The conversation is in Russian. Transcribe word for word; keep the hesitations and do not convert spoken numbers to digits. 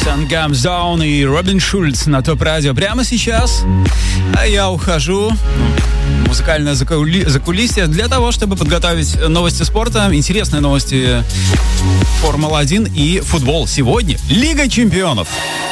Sun Comes Down и Робин Шульц на ТОП Радио прямо сейчас. А я ухожу в музыкальное закули... закулисье для того, чтобы подготовить новости спорта, интересные новости Формулы один и футбол. Сегодня Лига чемпионов.